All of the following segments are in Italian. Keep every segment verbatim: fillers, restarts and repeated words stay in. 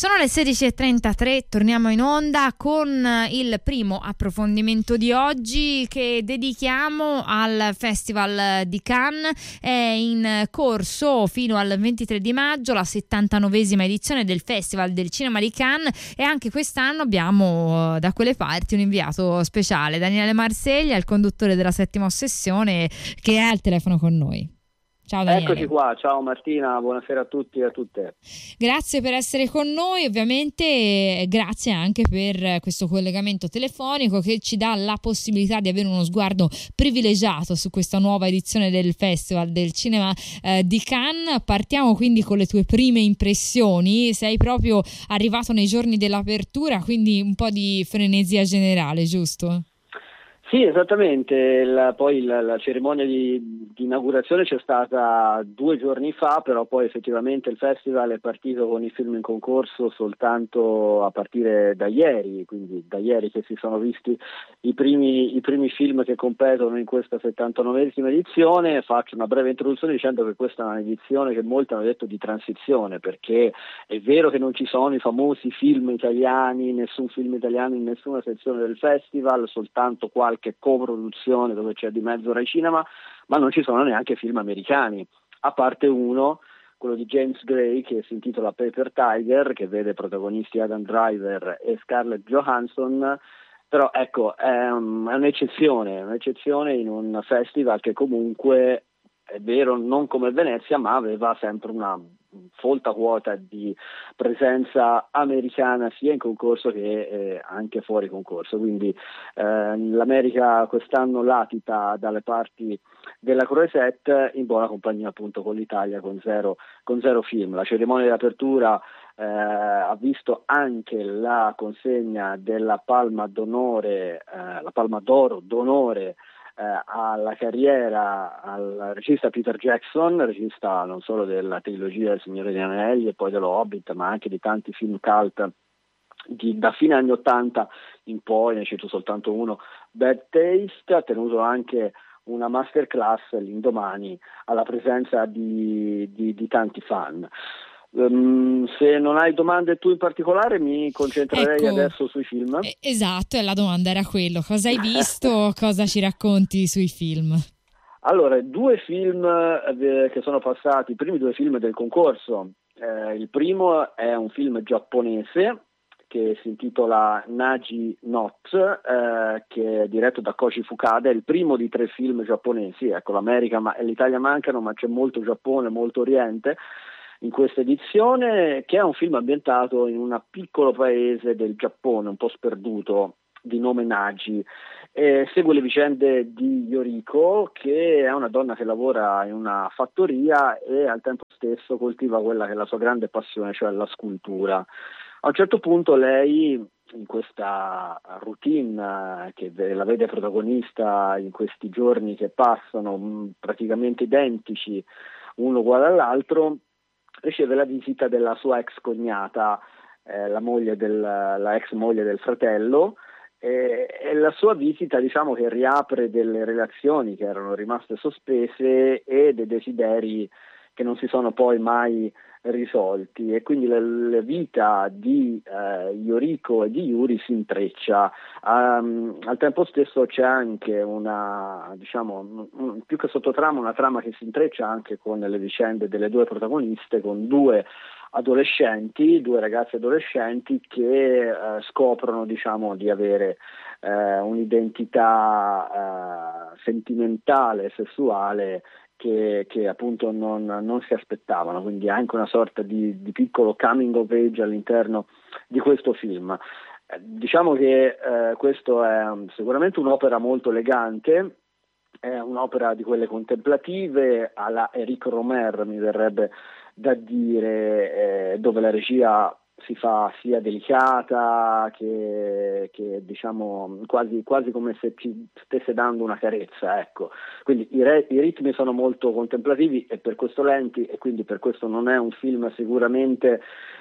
Sono le sedici e trentatré, torniamo in onda con il primo approfondimento di oggi che dedichiamo al Festival di Cannes. È in corso fino al ventitré di maggio la settantanovesima edizione del Festival del Cinema di Cannes e anche quest'anno abbiamo da quelle parti un inviato speciale, Daniele Marseglia, il conduttore della settima sessione, che è al telefono con noi. Ciao Daniele. Eccoci qua, ciao Martina, buonasera a tutti e a tutte. Grazie per essere con noi, ovviamente grazie anche per questo collegamento telefonico che ci dà la possibilità di avere uno sguardo privilegiato su questa nuova edizione del Festival del Cinema eh, di Cannes. Partiamo quindi con le tue prime impressioni, sei proprio arrivato nei giorni dell'apertura, quindi un po' di frenesia generale, giusto? Sì, esattamente, la, poi la, la cerimonia di, di inaugurazione c'è stata due giorni fa, però poi effettivamente il festival è partito con i film in concorso soltanto a partire da ieri, quindi da ieri che si sono visti i primi, i primi film che competono in questa settantanovesima edizione. Faccio una breve introduzione dicendo che questa è un'edizione che molti hanno detto di transizione, perché è vero che non ci sono i famosi film italiani, nessun film italiano in nessuna sezione del festival, soltanto qualche che coproduzione dove c'è di mezzo Rai Cinema, ma non ci sono neanche film americani, a parte uno, quello di James Gray, che si intitola Paper Tiger, che vede protagonisti Adam Driver e Scarlett Johansson. Però ecco, è, un, è un'eccezione, un'eccezione in un festival che comunque, è vero, non come Venezia, ma aveva sempre una folta quota di presenza americana sia in concorso che eh, anche fuori concorso, quindi eh, l'America quest'anno latita dalle parti della Croisette in buona compagnia appunto con l'Italia con zero, con zero film. La cerimonia di apertura eh, ha visto anche la consegna della Palma d'Onore, eh, la Palma d'Oro d'onore Eh, alla carriera al regista Peter Jackson, regista non solo della trilogia del Signore degli Anelli e poi dello Hobbit, ma anche di tanti film cult di, da fine anni ottanta in poi, ne cito soltanto uno, Bad Taste. Ha tenuto anche una masterclass l'indomani alla presenza di, di, di tanti fan. Um, se non hai domande tu in particolare mi concentrerei ecco, adesso sui film. Eh, esatto, e la domanda era quello: cosa hai visto, cosa ci racconti sui film? Allora, due film eh, che sono passati, i primi due film del concorso. Eh, il primo è un film giapponese che si intitola Nagi Not, eh, che è diretto da Koji Fukada, è il primo di tre film giapponesi. Ecco, l'America ma, e l'Italia mancano, ma c'è molto Giappone, molto Oriente in questa edizione, che è un film ambientato in un piccolo paese del Giappone, un po' sperduto, di nome Nagi. Eh, segue le vicende di Yoriko, che è una donna che lavora in una fattoria e al tempo stesso coltiva quella che è la sua grande passione, cioè la scultura. A un certo punto lei, in questa routine che la vede protagonista in questi giorni che passano mh, praticamente identici, uno uguale all'altro, riceve la visita della sua ex cognata, eh, la moglie del, la ex moglie del fratello, e, e la sua visita, diciamo, che riapre delle relazioni che erano rimaste sospese e dei desideri che non si sono poi mai risolti, e quindi la, la vita di eh, Yoriko e di Yuri si intreccia. Um, al tempo stesso c'è anche una, diciamo, un, più che sottotrama, una trama che si intreccia anche con le vicende delle due protagoniste, con due adolescenti, due ragazze adolescenti che eh, scoprono, diciamo, di avere eh, un'identità eh, sentimentale e sessuale Che, che appunto non, non si aspettavano, quindi anche una sorta di, di piccolo coming of age all'interno di questo film. Eh, diciamo che eh, questo è sicuramente un'opera molto elegante, è un'opera di quelle contemplative alla Eric Romer, mi verrebbe da dire, eh, dove la regia si fa sia delicata che, che diciamo quasi, quasi come se ci stesse dando una carezza, ecco. Quindi i, re, i ritmi sono molto contemplativi e per questo lenti, e quindi per questo non è un film sicuramente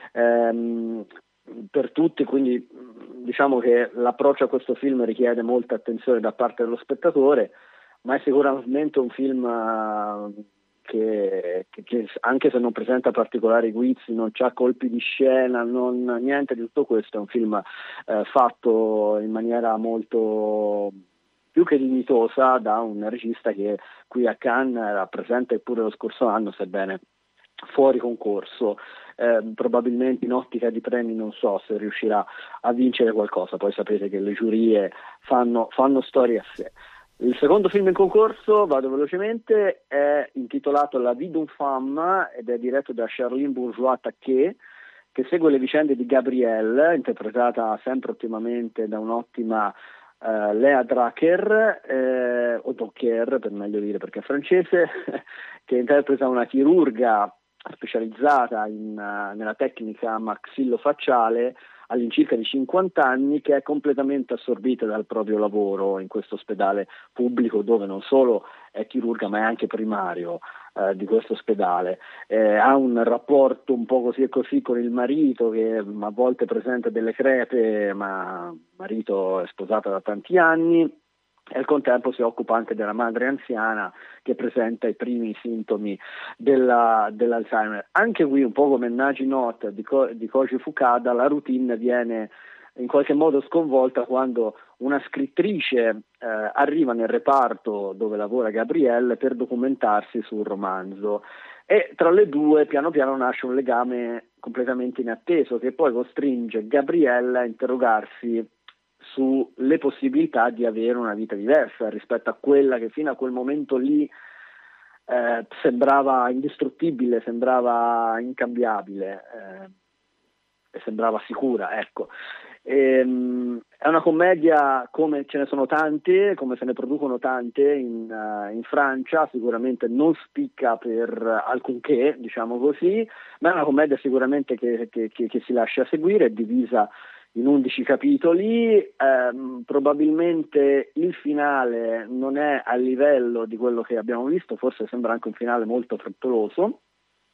ehm, per tutti, quindi diciamo che l'approccio a questo film richiede molta attenzione da parte dello spettatore, ma è sicuramente un film che, che, che anche se non presenta particolari guizzi, non c'ha colpi di scena, non, niente di tutto questo, è un film eh, fatto in maniera molto più che dignitosa da un regista che qui a Cannes era presente pure lo scorso anno, sebbene fuori concorso. Eh, probabilmente in ottica di premi non so se riuscirà a vincere qualcosa, poi sapete che le giurie fanno, fanno storie a sé. Il secondo film in concorso, vado velocemente, è intitolato La vie d'une femme ed è diretto da Charline Bourgeois-Taquet, che segue le vicende di Gabrielle, interpretata sempre ottimamente da un'ottima Uh, Lea Drucker, eh, o Docker per meglio dire perché è francese, che interpreta una chirurga specializzata in, uh, nella tecnica maxillofacciale all'incirca di cinquanta anni, che è completamente assorbita dal proprio lavoro in questo ospedale pubblico, dove non solo è chirurga ma è anche primario eh, di questo ospedale. Eh, ha un rapporto un po' così e così con il marito, che a volte presenta delle crepe, ma il marito è sposato da tanti anni, e al contempo si occupa anche della madre anziana che presenta i primi sintomi della, dell'Alzheimer. Anche qui, un po' come Nagi Note di, Ko, di Koji Fukada, la routine viene in qualche modo sconvolta quando una scrittrice eh, arriva nel reparto dove lavora Gabrielle per documentarsi sul romanzo, e tra le due piano piano nasce un legame completamente inatteso che poi costringe Gabrielle a interrogarsi sulle possibilità di avere una vita diversa rispetto a quella che fino a quel momento lì eh, sembrava indistruttibile, sembrava incambiabile eh, e sembrava sicura, ecco. E, um, è una commedia come ce ne sono tante, come se ne producono tante in, uh, in Francia, sicuramente non spicca per alcunché, diciamo così, ma è una commedia sicuramente che, che, che, che si lascia seguire, è divisa in undici capitoli, ehm, probabilmente il finale non è a livello di quello che abbiamo visto, forse sembra anche un finale molto frettoloso,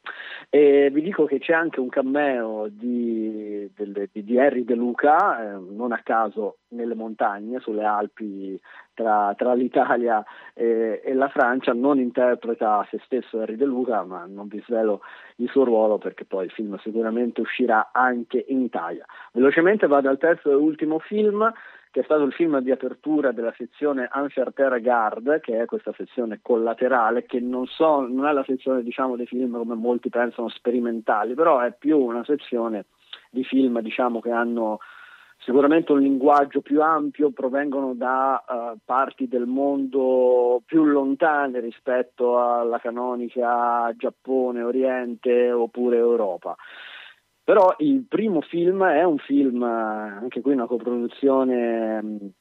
e vi dico che c'è anche un cameo di, di, di Harry De Luca, eh, non a caso nelle montagne, sulle Alpi tra, tra l'Italia e, e la Francia. Non interpreta se stesso Harry De Luca, ma non vi svelo il suo ruolo perché poi il film sicuramente uscirà anche in Italia. Velocemente vado al terzo e ultimo film, che è stato il film di apertura della sezione Anfer-Terre-Garde, che è questa sezione collaterale, che non, so, non è la sezione, diciamo, dei film come molti pensano sperimentali, però è più una sezione di film, diciamo, che hanno sicuramente un linguaggio più ampio, provengono da uh, parti del mondo più lontane rispetto alla canonica Giappone, Oriente oppure Europa. Però il primo film è un film, anche qui una coproduzione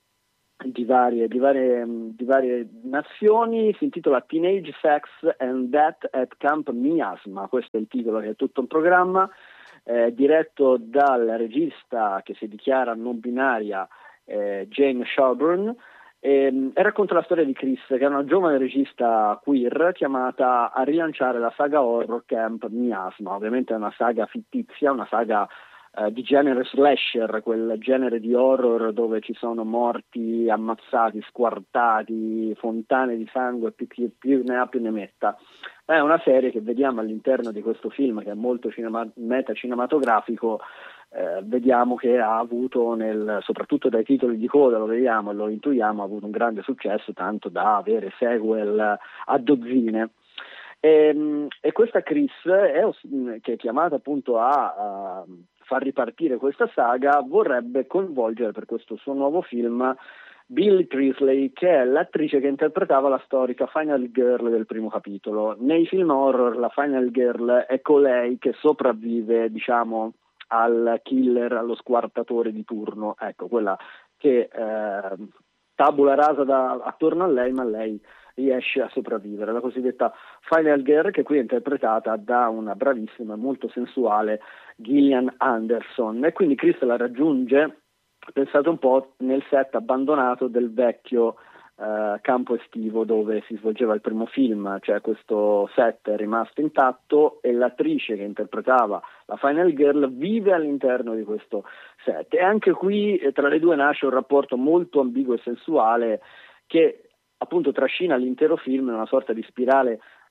di varie, di varie, di varie nazioni, si intitola Teenage Sex and Death at Camp Miasma, questo è il titolo, che è tutto un programma, eh, diretto dal regista che si dichiara non binaria, eh, Jane Shelburne, e, e racconta la storia di Chris, che è una giovane regista queer chiamata a rilanciare la saga horror Camp Miasma. Ovviamente è una saga fittizia, una saga eh, di genere slasher, quel genere di horror dove ci sono morti, ammazzati, squartati, fontane di sangue, più, più, più ne ha più ne metta. È una serie che vediamo all'interno di questo film, che è molto cinema- metacinematografico. Eh, vediamo che ha avuto, nel, soprattutto dai titoli di coda, lo vediamo e lo intuiamo, ha avuto un grande successo, tanto da avere sequel a dozzine. E, e questa Chris, è, che è chiamata appunto a, a far ripartire questa saga, vorrebbe coinvolgere per questo suo nuovo film Billie Priestley, che è l'attrice che interpretava la storica Final Girl del primo capitolo. Nei film horror la Final Girl è colei che sopravvive, diciamo, al killer, allo squartatore di turno, ecco, quella che eh, tabula rasa da, attorno a lei, ma lei riesce a sopravvivere, la cosiddetta Final Girl, che qui è interpretata da una bravissima e molto sensuale Gillian Anderson. E quindi Chris la raggiunge, pensate un po', nel set abbandonato del vecchio Uh, campo estivo dove si svolgeva il primo film, cioè questo set è rimasto intatto e l'attrice che interpretava la Final Girl vive all'interno di questo set, e anche qui eh, tra le due nasce un rapporto molto ambiguo e sensuale che appunto trascina l'intero film in una sorta di spirale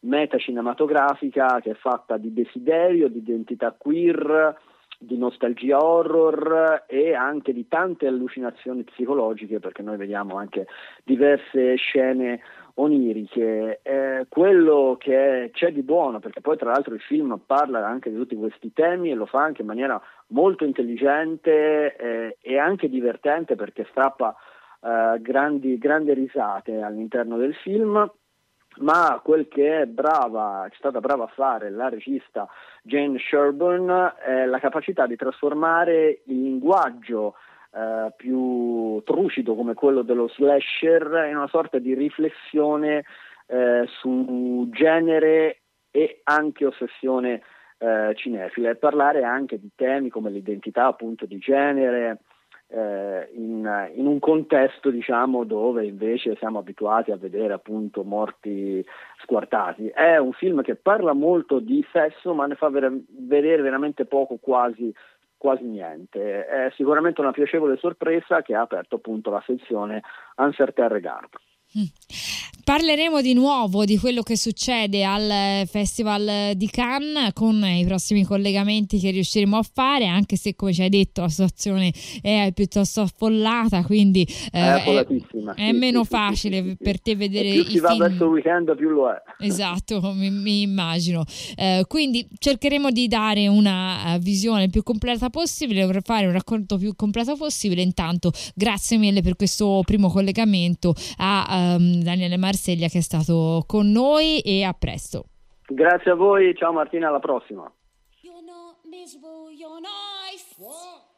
metacinematografica che è fatta di desiderio, di identità queer, di nostalgia horror e anche di tante allucinazioni psicologiche, perché noi vediamo anche diverse scene oniriche. Eh, quello che c'è di buono, perché poi tra l'altro il film parla anche di tutti questi temi e lo fa anche in maniera molto intelligente eh, e anche divertente, perché strappa eh, grandi, grandi risate all'interno del film. Ma quel che è brava, è stata brava a fare la regista Jane Sherburne è la capacità di trasformare il linguaggio eh, più trucido come quello dello slasher in una sorta di riflessione eh, su genere e anche ossessione eh, cinefila, e parlare anche di temi come l'identità appunto di genere, Eh, in, in un contesto diciamo dove invece siamo abituati a vedere appunto morti squartati. È un film che parla molto di sesso ma ne fa ver- vedere veramente poco, quasi quasi niente. È sicuramente una piacevole sorpresa che ha aperto appunto la sezione Un certain regard. Mm. Parleremo di nuovo di quello che succede al Festival di Cannes con i prossimi collegamenti che riusciremo a fare, anche se come ci hai detto la situazione è piuttosto affollata, quindi eh, è, affollatissima, è, sì, è meno sì, facile sì, sì, per sì. te vedere e più i si va film. verso il weekend più lo è. Esatto, mi, mi immagino. Eh, quindi cercheremo di dare una visione più completa possibile, per fare un racconto più completo possibile. Intanto grazie mille per questo primo collegamento a um, Daniele Marseglia, che è stato con noi, e a presto. Grazie a voi, ciao Martina, alla prossima. You're not miserable, you're nice. What?